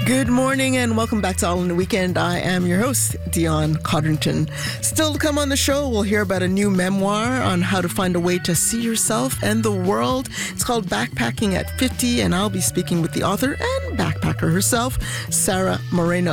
Good morning and welcome back to All in the Weekend. I am your host, Dion Codrington. Still to come on the show, we'll hear about a new memoir on how to find a way to see yourself and the world. It's called Backpacking at 50, and I'll be speaking with the author and backpacker herself, Sarah Moreno.